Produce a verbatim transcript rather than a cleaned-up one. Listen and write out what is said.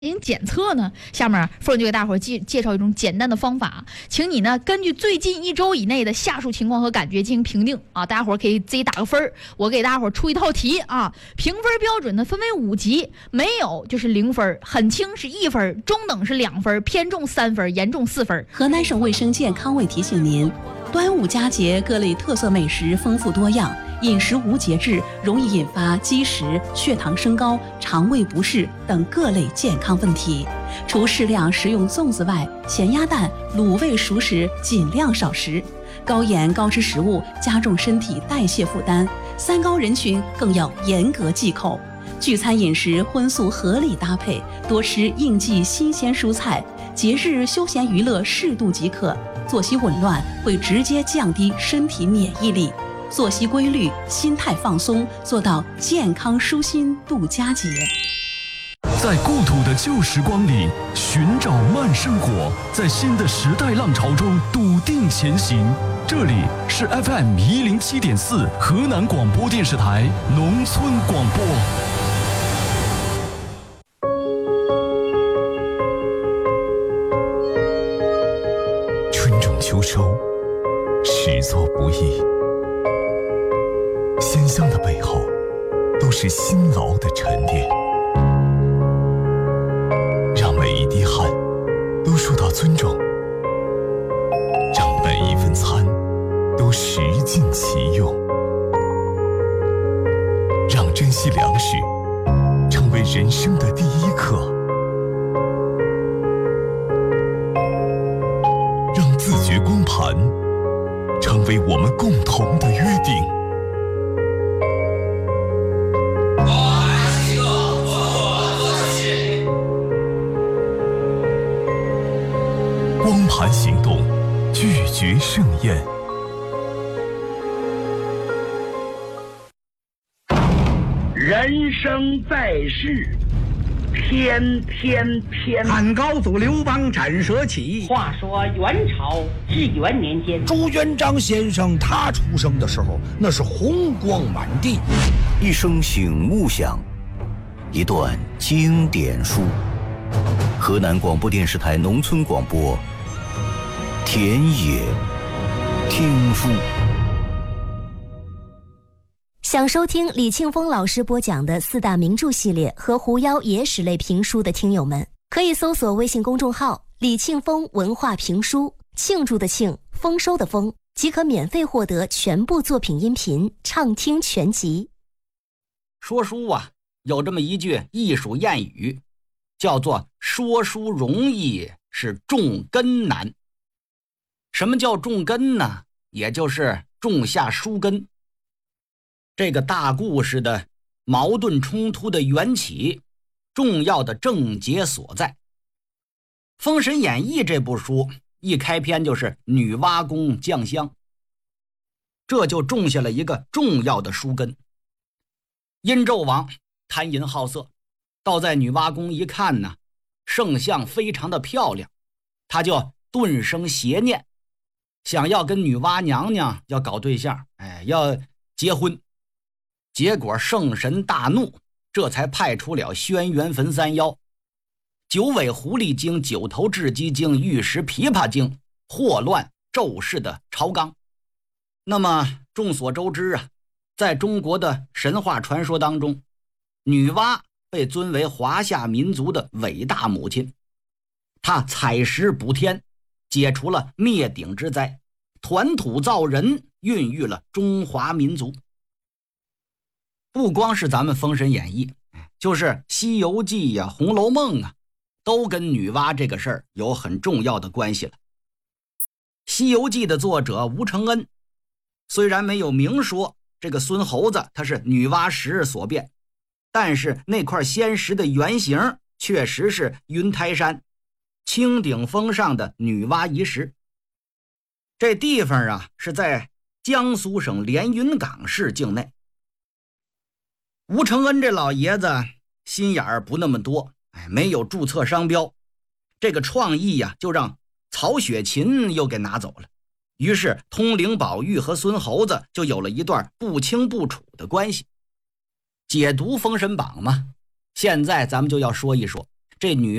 进行检测呢？下面夫人就给大伙儿介介绍一种简单的方法，请你呢根据最近一周以内的下述情况和感觉进行评定啊。大家伙儿可以自己打个分儿，我给大家伙儿出一套题啊。评分标准呢分为五级，没有就是零分，很轻是一分，中等是两分，偏重三分，严重四分。 河南省卫生健康委提醒您，端午佳节各类特色美食丰富多样，饮食无节制容易引发积食、血糖升高、肠胃不适等各类健康问题。除适量食用粽子外，咸鸭蛋、卤味熟食尽量少食。高盐高脂食物加重身体代谢负担，三高人群更要严格忌口。聚餐饮食荤素合理搭配，多吃应季新鲜蔬菜，节日休闲娱乐适度即可。作息紊乱会直接降低身体免疫力。作息规律，心态放松，做到健康舒心度佳节。 在故土的旧时光里寻找慢生活，在新的时代浪潮中笃定前行。这里是 F M 一零七点四河南广播电视台农村广播。春种秋收，始作不易。鲜香的背后，都是辛劳的沉淀。让每一滴汗都受到尊重，让每一份餐都食尽其用，让珍惜粮食成为人生的第一课，让自觉光盘成为我们共同的约定。光盘行动，拒绝盛宴。 人生在世，天天天。 汉高祖刘邦斩蛇起。 话说元朝至元年间， 朱元璋先生他出生的时候，那是红光满地。 一声醒目响，一段经典书。河南广播电视台农村广播，田野听书。 想收听李庆峰老师播讲的四大名著系列和狐妖野史类评书的听友们，可以搜索微信公众号李庆峰文化评书，庆祝的庆，丰收的丰，即可免费获得全部作品音频畅听全集。 说书啊，有这么一句艺术谚语，叫做说书容易是种根难。什么叫种根呢？也就是种下书根。这个大故事的矛盾冲突的缘起，重要的症结所在。《封神演义》这部书一开篇就是女娲宫降香，这就种下了一个重要的书根。殷纣王贪淫好色，到在女娲宫一看呢，圣像非常的漂亮，他就顿生邪念，想要跟女娲娘娘要搞对象，哎，要结婚。结果圣神大怒，这才派出了轩辕焚三妖、九尾狐狸精、九头雉鸡精、玉石琵琶精，祸乱纣氏的朝纲。那么众所周知啊，在中国的神话传说当中，女娲被尊为华夏民族的伟大母亲，她采石补天，解除了灭顶之灾，团土造人，孕育了中华民族。不光是咱们《封神演义》，就是《西游记》呀、《红楼梦》啊，都跟女娲这个事儿有很重要的关系了。《西游记》的作者吴承恩，虽然没有明说这个孙猴子他是女娲石所变，但是那块仙石的原型确实是云台山青顶峰上的女娲遗石。这地方啊是在江苏省连云港市境内。吴承恩这老爷子心眼儿不那么多，哎，没有注册商标，这个创意呀、啊、就让曹雪芹又给拿走了。于是通灵宝玉和孙猴子就有了一段不清不楚的关系。解读封神榜嘛，现在咱们就要说一说这女